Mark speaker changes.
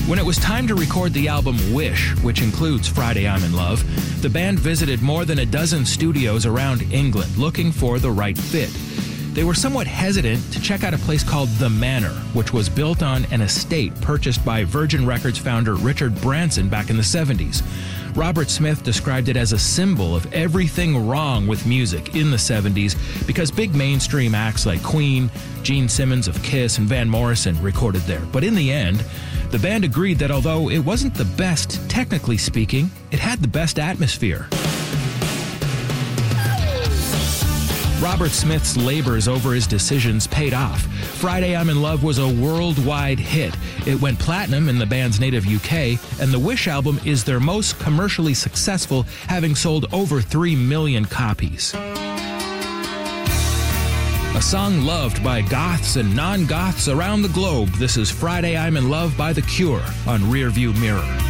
Speaker 1: When it was time to record the album Wish, which includes Friday I'm in Love, the band visited more than a dozen studios around England looking for the right fit. They were somewhat hesitant to check out a place called The Manor, which was built on an estate purchased by Virgin Records founder Richard Branson back in the 70s. Robert Smith described it as a symbol of everything wrong with music in the 70s because big mainstream acts like Queen, Gene Simmons of Kiss, and Van Morrison recorded there. But in the end, the band agreed that although it wasn't the best, technically speaking, it had the best atmosphere. Robert Smith's labors over his decisions paid off. Friday I'm in Love was a worldwide hit. It went platinum in the band's native UK, and the Wish album is their most commercially successful, having sold over 3 million copies. A song loved by goths and non-goths around the globe. This is Friday I'm in Love by The Cure on Rearview Mirror.